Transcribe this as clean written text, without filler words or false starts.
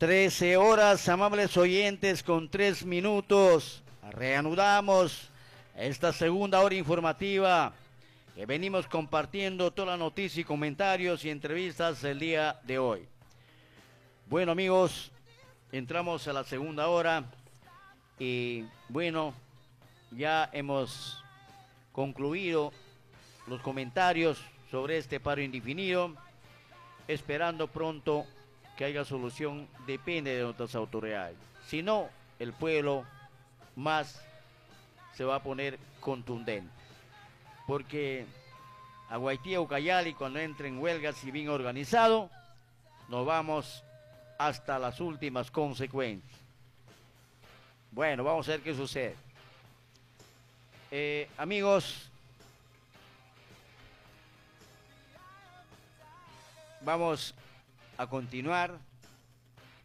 13 horas, amables oyentes, con 3 minutos. Reanudamos esta segunda hora informativa que venimos compartiendo toda la noticia y comentarios y entrevistas el día de hoy. Bueno, amigos, entramos a la segunda hora y bueno, ya hemos concluido los comentarios sobre este paro indefinido, esperando pronto que haya solución. Depende de nuestras autoridades. Si no, el pueblo más se va a poner contundente. Porque a Guaití o Ucayali, cuando entre en huelgas y bien organizado, nos vamos hasta las últimas consecuencias. Bueno, vamos a ver qué sucede. Amigos, vamos a continuar